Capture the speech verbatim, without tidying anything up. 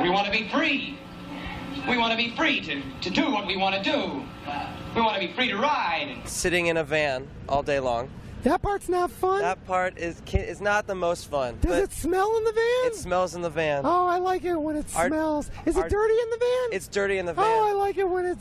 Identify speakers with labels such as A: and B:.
A: We want to be free. We want to be free to, to do what we want to do. We want to be free to ride.
B: Sitting in a van all day long.
C: That part's not fun.
B: That part is is not the most fun.
C: Does
B: but
C: it smell in the van?
B: It smells in the van.
C: Oh, I like it when it
B: Our-
C: smells. Is
B: our-
C: it dirty in the van?
B: It's dirty in the van.
C: Oh, I like it when it's